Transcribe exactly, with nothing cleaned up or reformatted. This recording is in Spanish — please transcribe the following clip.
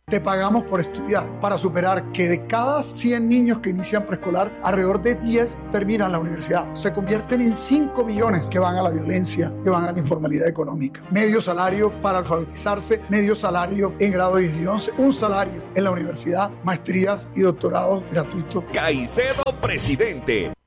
Te pagamos por estudiar, para superar que de cada cien niños que inician preescolar, alrededor de diez terminan la universidad. Se convierten en cinco millones que van a la violencia, que van a la informalidad económica. Medio salario para alfabetizarse, medio salario en grado diez y once, un salario en la universidad, maestrías y doctorados gratuitos. Caicedo Presidente.